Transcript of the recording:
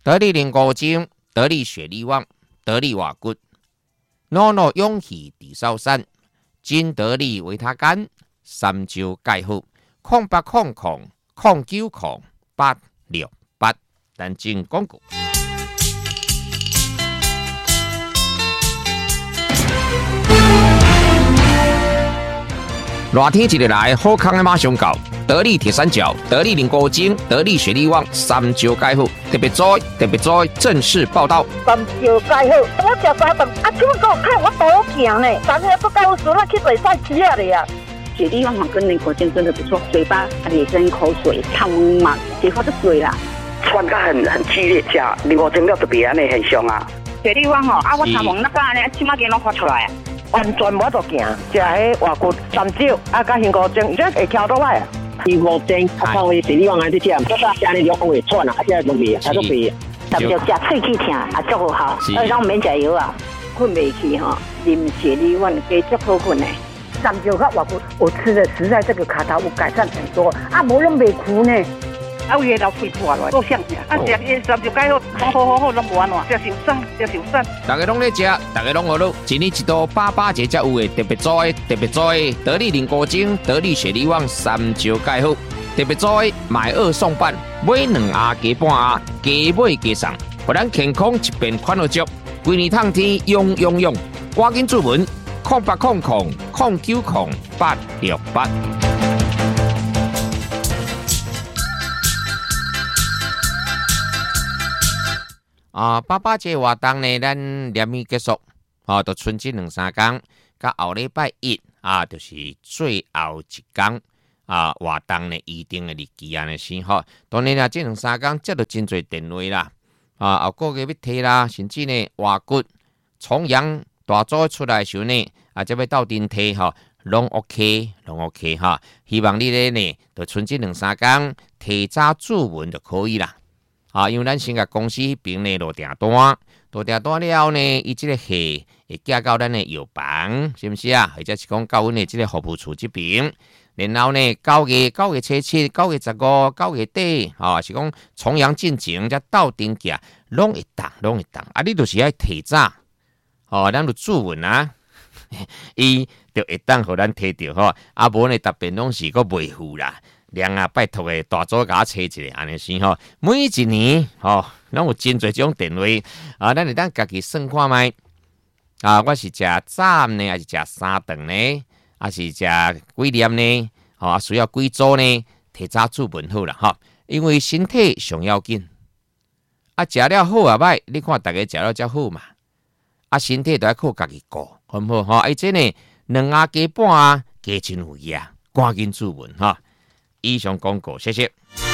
得力灵骨精、得力血力旺、得力瓦骨，诺诺勇气地少山，金得力维他干，三招介好，0800090868，咱进广告。热天一日来，好康的马上到。得力铁三角、得力灵骨精、得力血力旺，三招介好，特别在正式报道。 三招介好，我食三顿，啊，怎么给我看我多行呢？昨天不告诉我去做赛车了呀。 血力旺跟灵骨精真的不错，嘴巴也生口水，汤嘛，结果就水啦。 喘得很激烈，吃灵骨精了特别安尼很凶啊。 血力旺吼，啊，我头毛那个安尼，起码给拢发出来啊。 完全无得行，食迄外骨三招，啊，甲灵骨精，这会翘倒来啊。 灵骨精啊，靠血力旺安尼点，这个安尼就会喘啊，啊，这容易，啊，都鼻。 三招食喙齿疼，啊，足好，咱免食药啊，困袂去吼，啉血力旺加足好困的。 三招甲外骨，我吃的实在这个卡头有改善很多，啊，无拢袂苦呢。 啊，有老肺破了，够香的。啊，食伊三招介好，拢无安怎，食受伤。 大家拢在吃，大家拢好乐。一年一度88节才有的特别做的得力灵骨精、得力血力旺三招介好，特别做的买2送半，买2盒加半盒，加买加送，互咱健康一边款好足，规年通天用，赶紧注文0800090868。88节活动呢，咱连咪结束，就剩这2-3天，甲后礼拜一就是最后一天活动呢预定的日期安尼先吼。当然啦，这2-3天接到真侪电话啦，后个月要摕啦，甚至呢外骨重阳大组出来的时候呢，则要斗阵摕吼，拢 OK 哈。希望你呢，就剩这2-3天提早注文就可以啦。因为咱先甲公司迄边呢落订单了后呢，伊即个货会寄到咱的药房，是不是啊？或者是讲到阮的即个服务处这边，然后呢9月初7、9月15、9月底，是讲重阳进前才到定价，拢会当。你就是要提早，咱就注文啊，伊就会当互咱摕到无呢特别拢是个袂付啦。拜托的大组甲我找一个安尼先吼，每一年拢有真侪种电话咱会当家己算看卖我是食早呢，还是食3顿呢，还是食几粒呢？需要几组呢？提早注文好啦因为身体上要紧食了好歹，你看大家食了才好嘛身体都要靠家己顾，好唔好而且呢2盒加半加真有益赶紧注文以上广告，谢谢。